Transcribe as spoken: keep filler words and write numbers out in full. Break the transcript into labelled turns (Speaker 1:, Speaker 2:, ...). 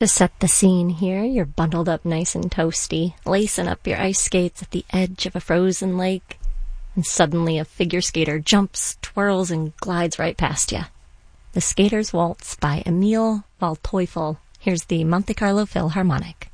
Speaker 1: To set the scene here, you're bundled up nice and toasty, lacing up your ice skates at the edge of a frozen lake, and suddenly a figure skater jumps, twirls, and glides right past you. The Skater's Waltz by Emil Waldteufel. Here's the Monte Carlo Philharmonic.